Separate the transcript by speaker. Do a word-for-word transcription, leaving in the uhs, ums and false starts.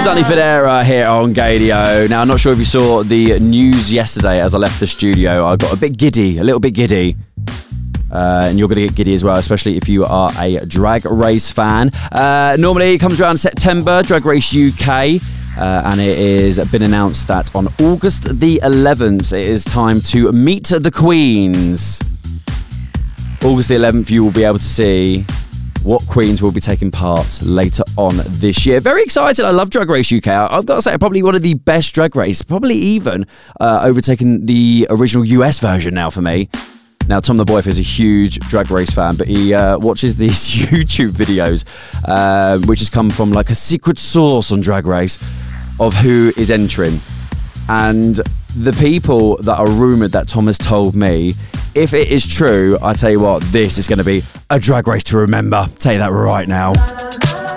Speaker 1: Sonny Fodera here on Gadio. Now, I'm not sure if you saw the news yesterday as I left the studio. I got a bit giddy, a little bit giddy. Uh, and you're going to get giddy as well, especially if you are a Drag Race fan. Uh, normally, it comes around September, Drag Race U K. Uh, and it has been announced that on August the eleventh, it is time to meet the Queens. August the eleventh, you will be able to see what Queens will be taking part later on this year. Very excited. I love Drag Race U K. I've got to say, probably one of the best Drag Race, probably even uh, overtaking the original U S version now for me. Now, Tom the Boyf is a huge Drag Race fan, but he uh, watches these YouTube videos, uh, which has come from like a secret source on Drag Race of who is entering. And the people that are rumoured that Tom has told me, if it is true, I tell you what, this is going to be a Drag Race to remember. I'll tell you that right now.